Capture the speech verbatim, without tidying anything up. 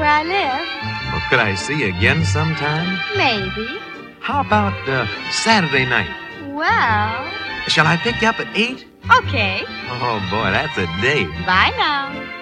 where I live. Well, could I see you again sometime? Maybe. How about uh, Saturday night? Well... Shall I pick you up at eight? Okay. Oh, boy, that's a date. Bye now.